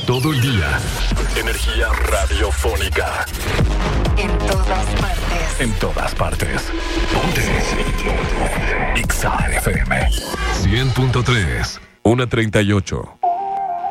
Todo el día. Energía radiofónica. En todas partes. En todas partes. Ponte. Exa FM 100.3. 1:38.